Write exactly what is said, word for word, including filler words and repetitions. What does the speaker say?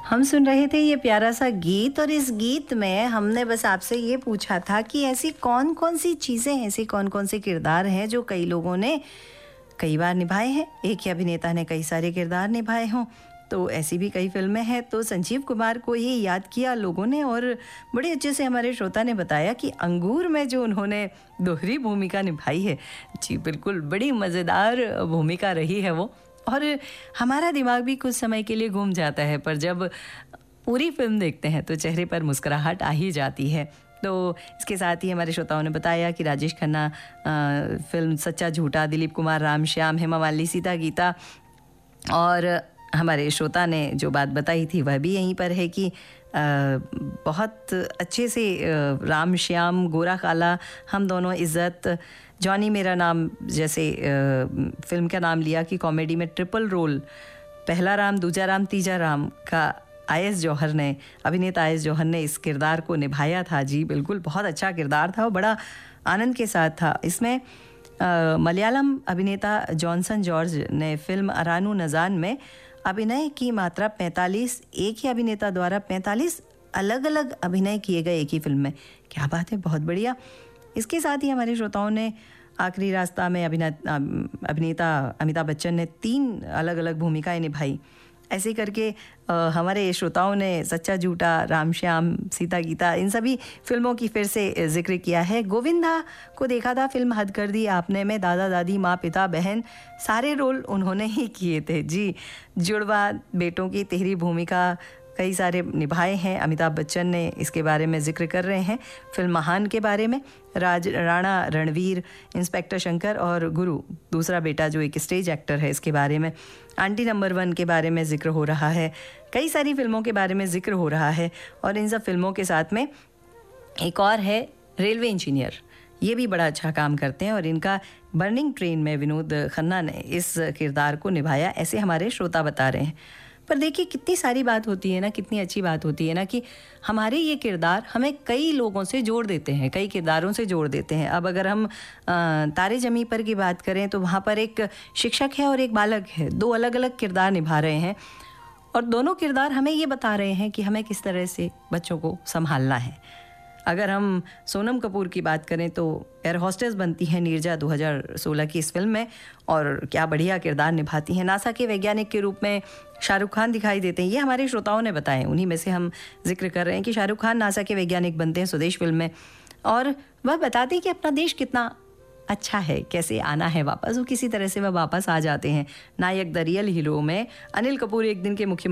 हम सुन रहे थे ये प्यारा सा गीत, और इस गीत में हमने बस आपसे ये पूछा था कि ऐसी कौन कौन सी चीज़ें हैं, ऐसे कौन कौन से किरदार हैं जो कई लोगों ने कई बार निभाए हैं। एक ही अभिनेता ने कई सारे किरदार निभाए हों, तो ऐसी भी कई फिल्में हैं। तो संजीव कुमार को ही याद किया लोगों ने, और बड़े अच्छे से हमारे श्रोता ने बताया कि अंगूर में जो उन्होंने दोहरी भूमिका निभाई है, जी बिल्कुल बड़ी मज़ेदार भूमिका रही है वो। और हमारा दिमाग भी कुछ समय के लिए घूम जाता है, पर जब पूरी फिल्म देखते हैं तो चेहरे पर मुस्कुराहट आ ही जाती है। तो इसके साथ ही हमारे श्रोताओं ने बताया कि राजेश खन्ना फिल्म सच्चा झूठा, दिलीप कुमार, राम श्याम, हेमा मालिनी, सीता गीता, और हमारे श्रोता ने जो बात बताई थी वह भी यहीं पर है कि आ, बहुत अच्छे से आ, राम श्याम, गोरा काला, हम दोनों, इज़्ज़त, जॉनी मेरा नाम जैसे आ, फिल्म का नाम लिया कि कॉमेडी में ट्रिपल रोल, पहला राम, दूजा राम, तीजा राम का आई एस जौहर ने, अभिनेता आई एस जौहर ने इस किरदार को निभाया था। जी बिल्कुल बहुत अच्छा किरदार था और बड़ा आनंद के साथ था। इसमें आ, मलयालम अभिनेता जॉनसन जॉर्ज ने फिल्म अरानू नजान में अभिनय की मात्रा पैंतालीस, एक ही अभिनेता द्वारा पैंतालीस अलग अलग अभिनय किए गए एक ही फिल्म में। क्या बात है, बहुत बढ़िया। इसके साथ ही हमारे श्रोताओं ने आखिरी रास्ता में अभिनेता अभिनेता अमिताभ बच्चन ने तीन अलग अलग भूमिकाएं निभाई। ऐसे करके आ, हमारे श्रोताओं ने सच्चा झूठा, राम श्याम, सीता गीता, इन सभी फिल्मों की फिर से जिक्र किया है। गोविंदा को देखा था फिल्म हद कर दी आपने में, दादा दादी, माँ पिता बहन, सारे रोल उन्होंने ही किए थे। जी, जुड़वा बेटों की तिहरी भूमिका कई सारे निभाए हैं अमिताभ बच्चन ने, इसके बारे में जिक्र कर रहे हैं। फिल्म महान के बारे में, राज राणा रणवीर, इंस्पेक्टर शंकर और गुरु दूसरा बेटा जो एक स्टेज एक्टर है, इसके बारे में। आंटी नंबर वन के बारे में जिक्र हो रहा है। कई सारी फिल्मों के बारे में जिक्र हो रहा है। और इन सब फिल्मों के साथ में एक और है रेलवे इंजीनियर, ये भी बड़ा अच्छा काम करते हैं और इनका बर्निंग ट्रेन में विनोद खन्ना ने इस किरदार को निभाया, ऐसे हमारे श्रोता बता रहे हैं। पर देखिए कितनी सारी बात होती है ना, कितनी अच्छी बात होती है ना कि हमारे ये किरदार हमें कई लोगों से जोड़ देते हैं, कई किरदारों से जोड़ देते हैं। अब अगर हम तारे ज़मीं पर की बात करें तो वहाँ पर एक शिक्षक है और एक बालक है, दो अलग अलग किरदार निभा रहे हैं, और दोनों किरदार हमें ये बता रहे हैं कि हमें किस तरह से बच्चों को संभालना है। अगर हम सोनम कपूर की बात करें तो एयर होस्टेस बनती हैं नीरजा दो हज़ार सोलह की इस फिल्म में, और क्या बढ़िया किरदार निभाती हैं। नासा के वैज्ञानिक के रूप में शाहरुख खान दिखाई देते हैं, ये हमारे श्रोताओं ने बताएं, उन्हीं में से हम जिक्र कर रहे हैं कि शाहरुख खान नासा के वैज्ञानिक बनते हैं स्वदेश फिल्म में, और वह बताते हैं कि अपना देश कितना अच्छा है, कैसे आना है वापस, वो किसी तरह से वह वापस आ जाते हैं। नायक द रियल हीरो में अनिल कपूर एक दिन के मुख्यमंत्री